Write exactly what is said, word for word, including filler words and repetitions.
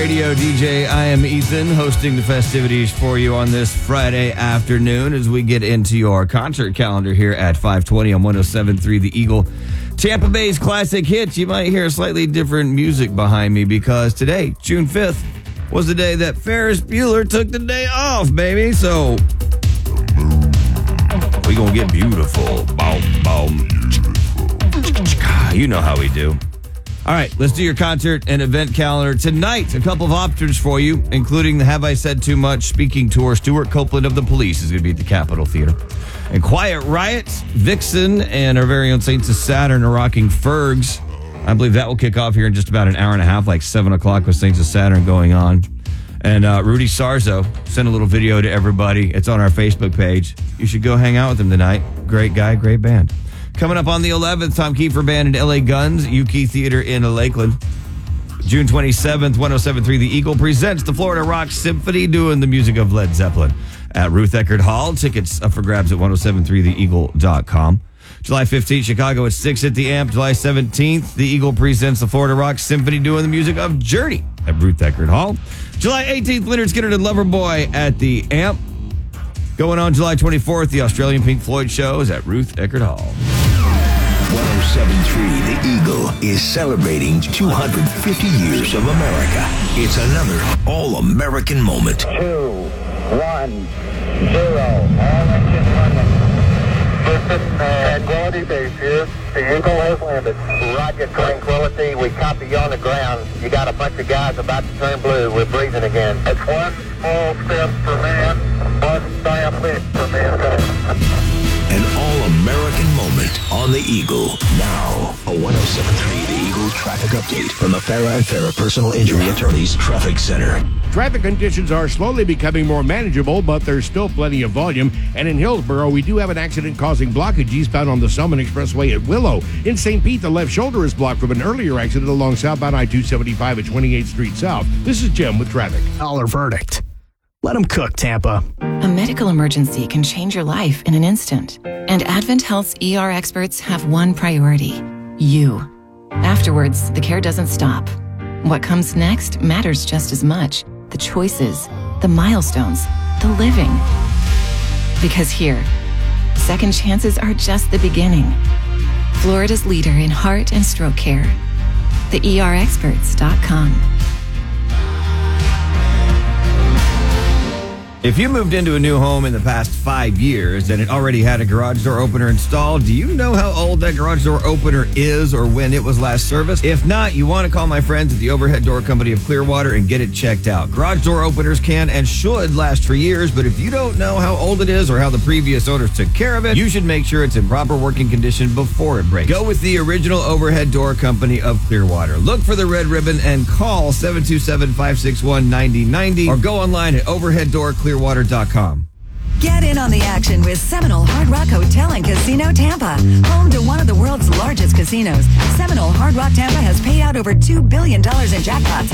Radio D J. I am Ethan, hosting the festivities for you on this Friday afternoon as we get into your concert calendar here at five twenty on one oh seven point three The Eagle. Tampa Bay's classic hits. You might hear slightly different music behind me because today, June fifth, was the day that Ferris Bueller took the day off, baby. So we gonna get beautiful. Boom, boom. You know how we do. All right, let's do your concert and event calendar. Tonight, a couple of options for you, including the Have I Said Too Much speaking tour. Stuart Copeland of the Police is going to be at the Capitol Theater. And Quiet Riot, Vixen, and our very own Saints of Saturn are rocking Fergs. I believe that will kick off here in just about an hour and a half, like seven o'clock with Saints of Saturn going on. And uh, Rudy Sarzo sent a little video to everybody. It's on our Facebook page. You should go hang out with him tonight. Great guy, great band. Coming up on the eleventh, Tom Kiefer Band and L A Guns, U K Theater in Lakeland. June twenty-seventh, one oh seven point three The Eagle presents the Florida Rock Symphony doing the music of Led Zeppelin at Ruth Eckerd Hall. Tickets up for grabs at ten seventy-three the eagle dot com. July fifteenth, Chicago at six at the Amp. July seventeenth, The Eagle presents the Florida Rock Symphony doing the music of Journey at Ruth Eckerd Hall. July eighteenth, Lynyrd Skynyrd and Loverboy at the Amp. Going on July twenty-fourth, the Australian Pink Floyd show is at Ruth Eckerd Hall. one oh seven point three The Eagle is celebrating two hundred fifty years of America. It's another all-American moment. Two, one, zero. All engine running. Houston, uh, Tranquility Base here. The Eagle has landed. Roger, Tranquility. We copy you on the ground. You got a bunch of guys about to turn blue. We're breathing again. It's one small step for man, one giant leap for mankind. An all-American moment on the Eagle. Now, a one oh seven point three The Eagle traffic update from the Farah and Farah Personal Injury Attorneys Traffic Center. Traffic conditions are slowly becoming more manageable, but there's still plenty of volume. And in Hillsborough, we do have an accident causing blockage eastbound on the Summit Expressway at Willow. In Saint Pete, the left shoulder is blocked from an earlier accident along southbound I two seventy-five at twenty-eighth Street South. This is Jim with traffic. Dollar verdict. Let them cook, Tampa. A medical emergency can change your life in an instant. And Advent Health's E R experts have one priority: you. Afterwards, the care doesn't stop. What comes next matters just as much. The choices, the milestones, the living. Because here, second chances are just the beginning. Florida's leader in heart and stroke care. the E R experts dot com. If you moved into a new home in the past five years and it already had a garage door opener installed, do you know how old that garage door opener is or when it was last serviced? If not, you want to call my friends at the Overhead Door Company of Clearwater and get it checked out. Garage door openers can and should last for years, but if you don't know how old it is or how the previous owners took care of it, you should make sure it's in proper working condition before it breaks. Go with the original Overhead Door Company of Clearwater. Look for the red ribbon and call seven two seven, five six one, nine zero nine zero or go online at overhead door clearwater dot com. Get in on the action with Seminole Hard Rock Hotel and Casino Tampa. Home to one of the world's largest casinos, Seminole Hard Rock Tampa has paid out over two billion dollars in jackpots